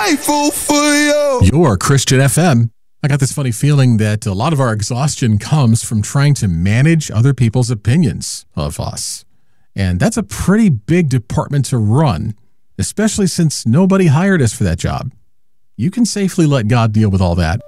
grateful for you. Your Christian FM. I got this funny feeling that a lot of our exhaustion comes from trying to manage other people's opinions of us. And that's a pretty big department to run, especially since nobody hired us for that job. You can safely let God deal with all that.